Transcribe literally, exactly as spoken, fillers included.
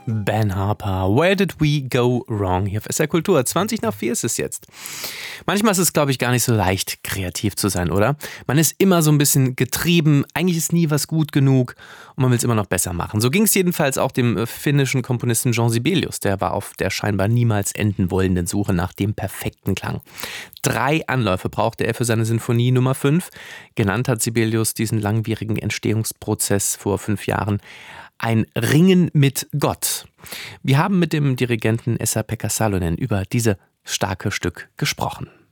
Ben Harper, Where Did We Go Wrong? Hier auf S R Kultur. zwanzig nach vier ist es jetzt. Manchmal ist es, glaube ich, gar nicht so leicht, kreativ zu sein, oder? Man ist immer so ein bisschen getrieben. Eigentlich ist nie was gut genug und man will es immer noch besser machen. So ging es jedenfalls auch dem finnischen Komponisten Jean Sibelius. Der war auf der scheinbar niemals enden wollenden Suche nach dem perfekten Klang. Drei Anläufe brauchte er für seine Sinfonie Nummer fünf. Genannt hat Sibelius diesen langwierigen Entstehungsprozess vor fünf Jahren ein Ringen mit Gott. Wir haben mit dem Dirigenten Esa-Pekka Salonen über dieses starke Stück gesprochen.